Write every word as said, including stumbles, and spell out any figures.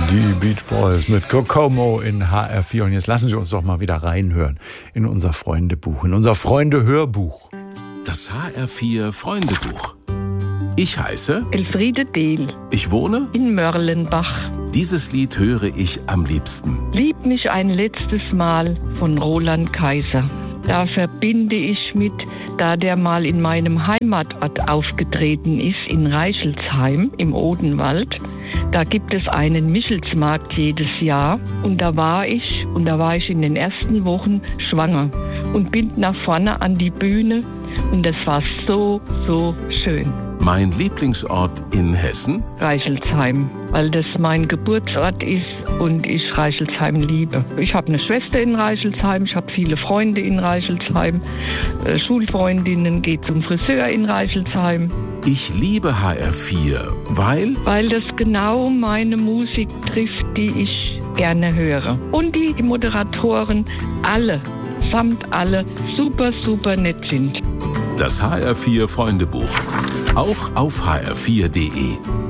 Die Beach Boys mit Kokomo in H R vier. Und jetzt lassen Sie uns doch mal wieder reinhören in unser Freundebuch, in unser Freunde-Hörbuch. Das H R vier Freundebuch. Ich heiße Elfriede Dehl. Ich wohne in Mörlenbach. Dieses Lied höre ich am liebsten. Lieb mich ein letztes Mal von Roland Kaiser. Da verbinde ich mit, da der mal in meinem Heimatort aufgetreten ist, in Reichelsheim im Odenwald. Da gibt es einen Michelsmarkt jedes Jahr und da war ich, und da war ich in den ersten Wochen schwanger und bin nach vorne an die Bühne und es war so, so schön. Mein Lieblingsort in Hessen? Reichelsheim, weil das mein Geburtsort ist und ich Reichelsheim liebe. Ich habe eine Schwester in Reichelsheim, ich habe viele Freunde in Reichelsheim, äh, Schulfreundinnen, gehe zum Friseur in Reichelsheim. Ich liebe H R vier, weil? Weil das genau meine Musik trifft, die ich gerne höre. Und die, die Moderatoren, alle, samt alle, super, super nett sind. Das H R vier Freundebuch. Auch auf h r vier punkt de.